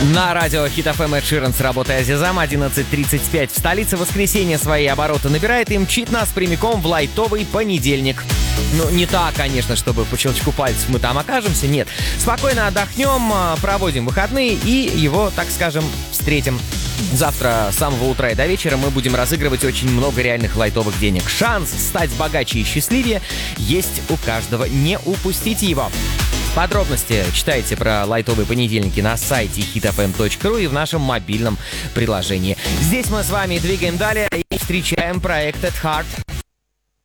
На радио Хит ФМ Эд Ширан с работой Азизам. 11:35 в столице. Воскресенье свои обороты набирает и мчит нас прямиком в лайтовый понедельник. Ну, не так, конечно, чтобы по щелчку пальцев мы там окажемся, нет. Спокойно отдохнем, проводим выходные и его, так скажем, встретим. Завтра с самого утра и до вечера мы будем разыгрывать очень много реальных лайтовых денег. Шанс стать богаче и счастливее есть у каждого. Не упустите его. Подробности читайте про лайтовые понедельники на сайте hitfm.ru и в нашем мобильном приложении. Здесь мы с вами двигаем далее и встречаем проект At Heart.